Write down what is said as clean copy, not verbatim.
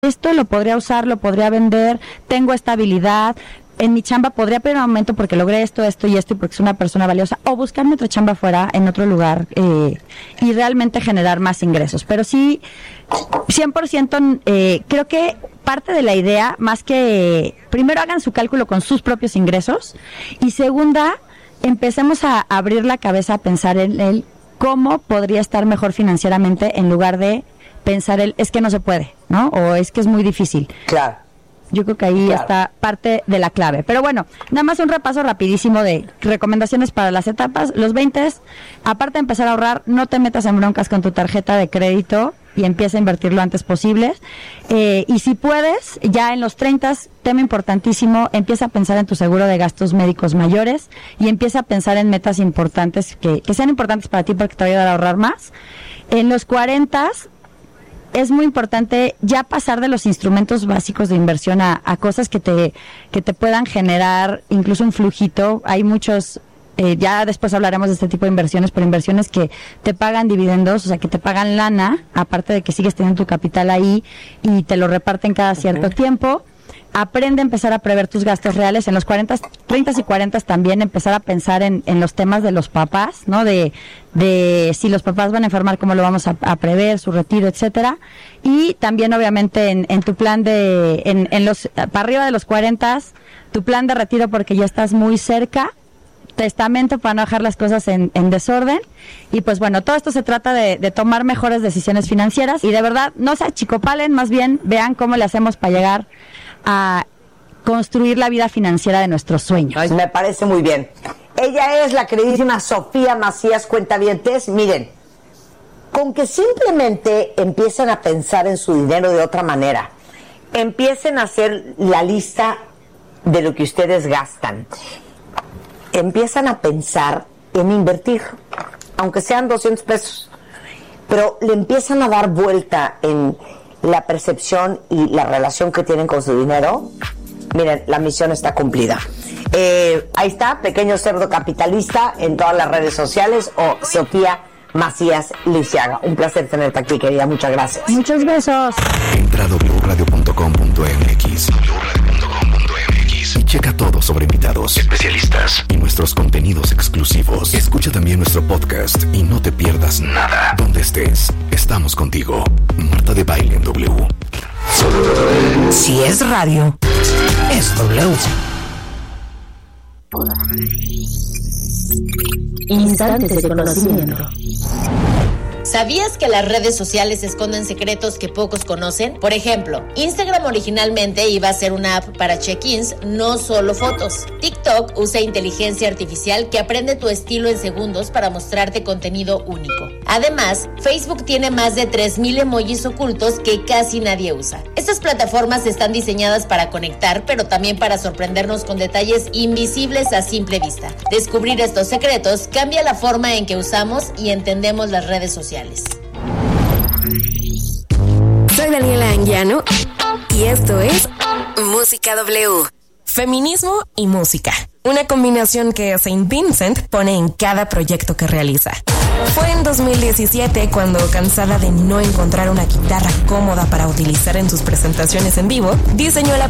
esto lo podría usar, lo podría vender, tengo esta habilidad, en mi chamba podría pedir un aumento porque logré esto y esto y porque soy una persona valiosa, o buscarme otra chamba fuera, en otro lugar, y realmente generar más ingresos. Pero sí, 100%, creo que parte de la idea, más que, primero hagan su cálculo con sus propios ingresos, y segunda, empecemos a abrir la cabeza a pensar en el cómo podría estar mejor financieramente en lugar de pensar es que no se puede, ¿no? O es que es muy difícil. Claro. Yo creo que ahí está parte de la clave. Pero bueno, nada más un repaso rapidísimo de recomendaciones para las etapas. Los 20, aparte de empezar a ahorrar, no te metas en broncas con tu tarjeta de crédito y empieza a invertir lo antes posible. Y si puedes, ya en los 30, tema importantísimo, empieza a pensar en tu seguro de gastos médicos mayores y empieza a pensar en metas importantes que sean importantes para ti porque te va a ayudar a ahorrar más. En los 40, es muy importante ya pasar de los instrumentos básicos de inversión a cosas que te puedan generar incluso un flujito. Hay muchos, ya después hablaremos de este tipo de inversiones, pero inversiones que te pagan dividendos, o sea, que te pagan lana, aparte de que sigues teniendo tu capital ahí y te lo reparten cada cierto tiempo. Aprende a empezar a prever tus gastos reales. En los 30 y 40 también empezar a pensar en los temas de los papás, ¿no? De si los papás van a enfermar, cómo lo vamos a prever, su retiro, etcétera. Y también obviamente en tu plan para arriba de los 40, tu plan de retiro porque ya estás muy cerca, testamento para no dejar las cosas en desorden. Y pues bueno, todo esto se trata de tomar mejores decisiones financieras y de verdad no se achicopalen, más bien vean cómo le hacemos para llegar a construir la vida financiera de nuestros sueños. Me parece muy bien. Ella es la queridísima Sofía Macías, cuentavientes. Miren, con que simplemente empiecen a pensar en su dinero de otra manera, empiecen a hacer la lista de lo que ustedes gastan, empiezan a pensar en invertir, aunque sean 200 pesos, pero le empiezan a dar vuelta en la percepción y la relación que tienen con su dinero. Miren, la misión está cumplida. Ahí está, Pequeño Cerdo Capitalista en todas las redes sociales, o Sofía Macías Lisiaga. Un placer tenerte aquí, querida. Muchas gracias. Muchos besos. Entra a wradio.com.mx y checa todo sobre invitados, especialistas y nuestros contenidos exclusivos. Escucha también nuestro podcast y no te pierdas nada. Donde estés, estamos contigo. Marta de Baile en W. Si es radio, es W. Instantes de conocimiento. ¿Sabías que las redes sociales esconden secretos que pocos conocen? Por ejemplo, Instagram originalmente iba a ser una app para check-ins, no solo fotos. TikTok usa inteligencia artificial que aprende tu estilo en segundos para mostrarte contenido único. Además, Facebook tiene más de 3,000 emojis ocultos que casi nadie usa. Estas plataformas están diseñadas para conectar, pero también para sorprendernos con detalles invisibles a simple vista. Descubrir estos secretos cambia la forma en que usamos y entendemos las redes sociales. Soy Daniela Anguiano y esto es Música W. Feminismo y música. Una combinación que Saint Vincent pone en cada proyecto que realiza. Fue en 2017 cuando, cansada de no encontrar una guitarra cómoda para utilizar en sus presentaciones en vivo, diseñó la